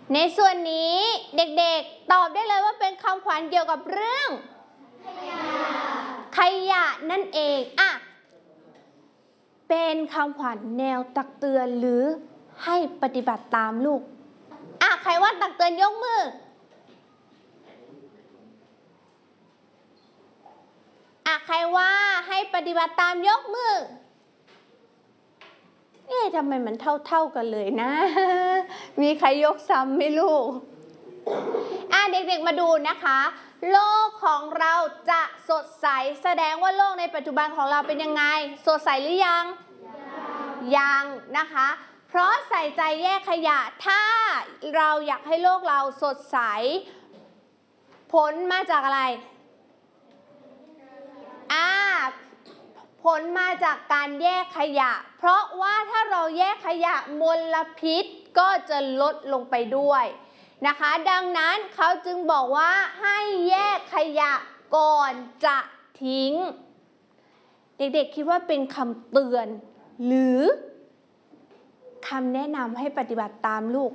ในส่วนนี้เด็กๆตอบได้เลยว่าเป็นคำขวัญเกี่ยวกับเรื่องขยะนั่นเองเป็นคำขวัญแนวตักเตือนหรือให้ปฏิบัติตามลูกใครว่าตักเตือนยกมือใครว่าให้ปฏิบัติตามยกมือทำไมมันเท่ากันเลยนะ มีใครยกซ้ำไหมลูกเด็กๆมาดูนะคะโลกของเราจะสดใสแสดงว่าโลกในปัจจุบันของเราเป็นยังไงสดใสหรือยังยังนะคะเพราะใส่ใจแยกขยะถ้าเราอยากให้โลกเราสดใสผลมาจากอะไรผลมาจากการแยกขยะเพราะว่าถ้าเราแยกขยะมลพิษก็จะลดลงไปด้วยนะคะดังนั้นเขาจึงบอกว่าให้แยกขยะก่อนจะทิ้งเด็กๆคิดว่าเป็นคำเตือนหรือคำแนะนำให้ปฏิบัติตามลูก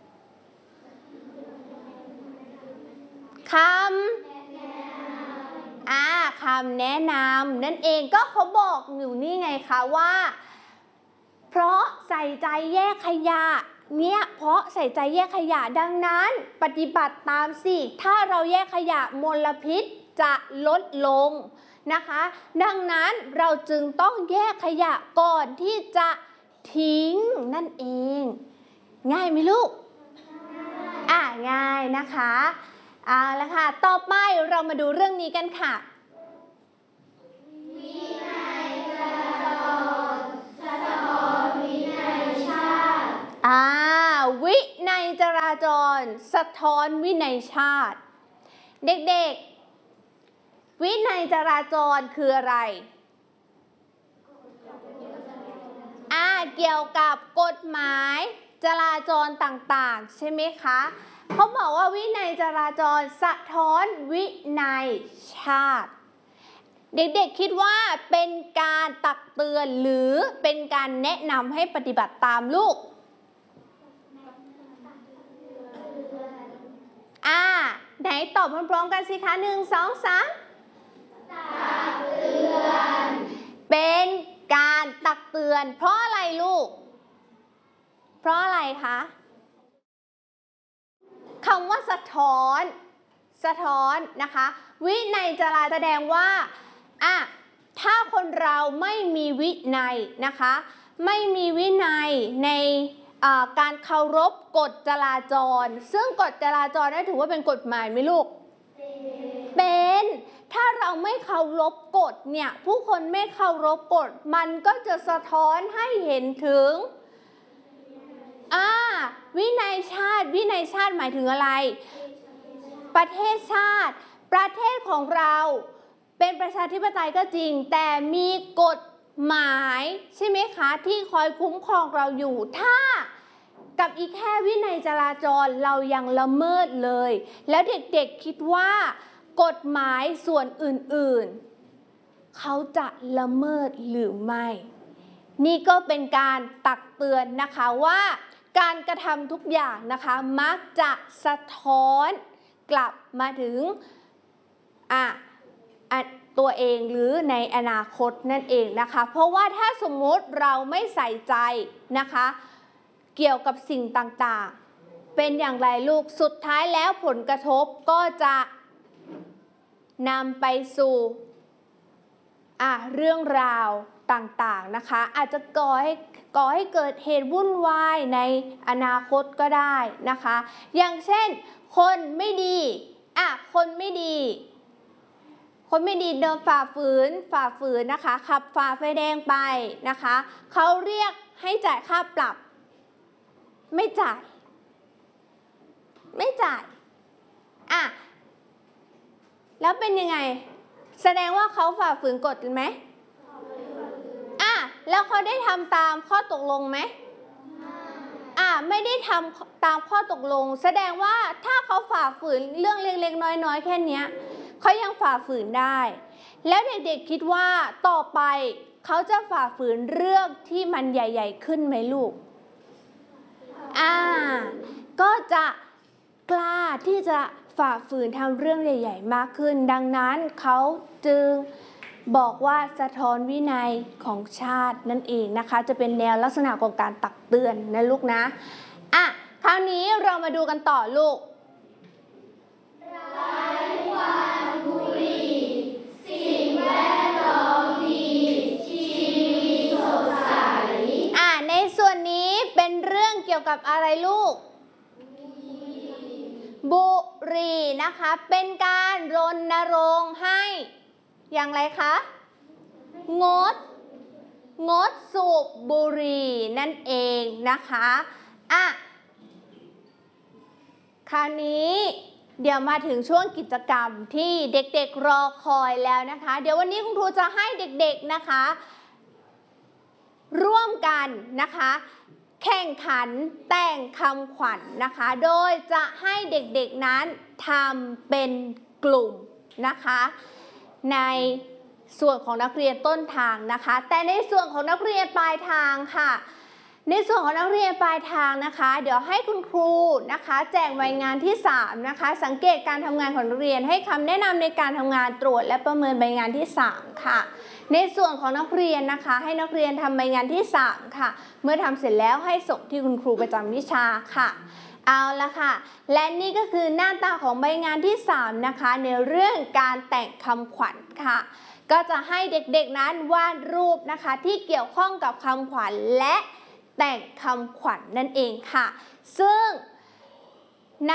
คำแนะนำนั่นเองก็เขาบอกอยู่นี่ไงคะว่าเพราะใส่ใจแยกขยะเพราะใส่ใจแยกขยะดังนั้นปฏิบัติตามสิถ้าเราแยกขยะมลพิษจะลดลงนะคะดังนั้นเราจึงต้องแยกขยะก่อนที่จะทิ้งนั่นเองง่ายไหมลูกง่ายนะคะเอาละค่ะต่อไปเรามาดูเรื่องนี้กันค่ะวินัยจราจรสะท้อนวินัยชาติวินัยจราจรสะท้อนวินัยชาติเด็กๆวินัยจราจรคืออะไรเกี่ยวกับกฎหมายจราจรต่างๆใช่ไหมคะเขาบอกว่าวินัยจราจรสะท้อนวินัยชาติเด็กๆคิดว่าเป็นการตักเตือนหรือเป็นการแนะนำให้ปฏิบัติตามลูกไหนตอบพร้อมๆกันสิคะ1 2 3ตักเตือนเป็นการตักเตือนเพราะอะไรลูกเพราะอะไรคะคำว่าสะท้อนนะคะวินัยจราแสดงว่าถ้าคนเราไม่มีวินัยนะคะไม่มีวินัยในการเคารพกฎจราจรซึ่งกฎจราจรนั้นถือว่าเป็นกฎหมายไหมลูกเป็นถ้าเราไม่เคารพกฎเนี่ยผู้คนไม่เคารพกฎมันก็จะสะท้อนให้เห็นถึงวินัยชาติหมายถึงอะไรประเทศชาติประเทศของเราเป็นประชาธิปไตยก็จริงแต่มีกฎหมายใช่ไหมคะที่คอยคุ้มครองเราอยู่ถ้ากับอีกแค่วินัยจราจรเรายังละเมิดเลยแล้วเด็กๆคิดว่ากฎหมายส่วนอื่นๆเขาจะละเมิดหรือไม่นี่ก็เป็นการตักเตือนนะคะว่าการกระทำทุกอย่างนะคะมักจะสะท้อนกลับมาถึงตัวเองหรือในอนาคตนั่นเองนะคะเพราะว่าถ้าสมมุติเราไม่ใส่ใจนะคะเกี่ยวกับสิ่งต่างๆเป็นอย่างไรลูกสุดท้ายแล้วผลกระทบก็จะนำไปสู่เรื่องราวต่างๆนะคะอาจจะก่อให้เกิดเหตุวุ่นวายในอนาคตก็ได้นะคะอย่างเช่นคนไม่ดีคนไม่ดีเดินฝ่าฝืนนะคะขับฝ่าไฟแดงไปนะคะเขาเรียกให้จ่ายค่าปรับไม่จ่ายแล้วเป็นยังไงแสดงว่าเขาฝ่าฝืนกฎไหมแล้วเขาได้ทำตามข้อตกลงไหมไม่ได้ทำตามข้อตกลงแสดงว่าถ้าเขาฝ่าฝืนเรื่องเล็กๆน้อยๆแค่นี้เขายังฝ่าฝืนได้แล้วเด็กๆคิดว่าต่อไปเขาจะฝ่าฝืนเรื่องที่มันใหญ่ๆขึ้นไหมลูกก็จะกล้าที่จะฝ่าฝืนทำเรื่องใหญ่ๆมากขึ้นดังนั้นเขาจึงบอกว่าสะท้อนวินัยของชาตินั่นเองนะคะจะเป็นแนวลักษณะของการตักเตือนนะลูกนะคราวนี้เรามาดูกันต่อลูกไร้ควันบุหรี่สิ่งแวดล้อมดีชีวิตสดใสในส่วนนี้เป็นเรื่องเกี่ยวกับอะไรลูกบุหรี่นะคะเป็นการรณรงค์ให้อย่างไรคะงดสูบบุหรี่นั่นเองนะคะคราวนี้เดี๋ยวมาถึงช่วงกิจกรรมที่เด็กๆรอคอยแล้วนะคะเดี๋ยววันนี้คุณครูจะให้เด็กๆนะคะร่วมกันนะคะแข่งขันแต่งคำขวัญนะคะโดยจะให้เด็กๆนั้นทำเป็นกลุ่มนะคะในส่วนของนักเรียนต้นทางนะคะแต่ในส่วนของนักเรียนปลายทางค่ะในส่วนของนักเรียนปลายทางนะคะเดี๋ยวให้คุณครูนะคะแจกใบงานที่3นะคะสังเกตการทำงานของนักเรียนให้คำแนะนำในการทำงานตรวจและประเมินใบงานที่3ค่ะในส่วนของนักเรียนนะคะให้นักเรียนทำใบงานที่3ค่ะเมื่อทำเสร็จแล้วให้ส่งที่คุณครูประจำวิชาค่ะเอาละค่ะและนี่ก็คือหน้าตาของใบงานที่3นะคะในเรื่องการแต่งคำขวัญค่ะก็จะให้เด็กๆนั้นวาดรูปนะคะที่เกี่ยวข้องกับคำขวัญและแต่งคำขวัญนั่นเองค่ะซึ่งใน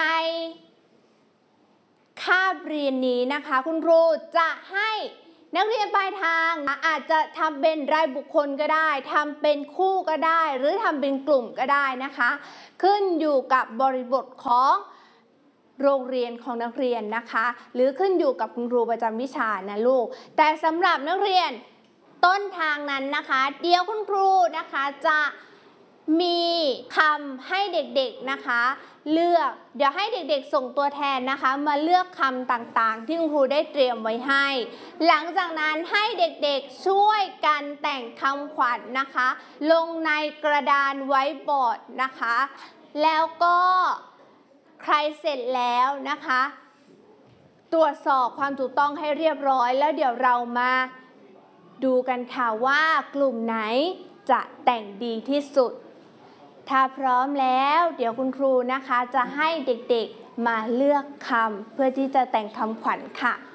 คาบเรียนนี้นะคะคุณครูจะให้นักเรียนปลายทางอาจจะทำเป็นรายบุคคลก็ได้ทำเป็นคู่ก็ได้หรือทำเป็นกลุ่มก็ได้นะคะขึ้นอยู่กับบริบทของโรงเรียนของนักเรียนนะคะหรือขึ้นอยู่กับคุณครูประจำวิชานะลูกแต่สำหรับนักเรียนต้นทางนั้นนะคะเดี๋ยวคุณครูนะคะจะมีคำให้เด็กๆนะคะเลือกเดี๋ยวให้เด็กๆส่งตัวแทนนะคะมาเลือกคำต่างๆที่คุณครูได้เตรียมไว้ให้หลังจากนั้นให้เด็กๆช่วยกันแต่งคำขวัญนะคะลงในกระดานไว้บอร์ดนะคะแล้วก็ใครเสร็จแล้วนะคะตรวจสอบความถูกต้องให้เรียบร้อยแล้วเดี๋ยวเรามาดูกันค่ะว่ากลุ่มไหนจะแต่งดีที่สุดถ้าพร้อมแล้วเดี๋ยวคุณครูนะคะจะให้เด็กๆมาเลือกคำเพื่อที่จะแต่งคำขวัญค่ะ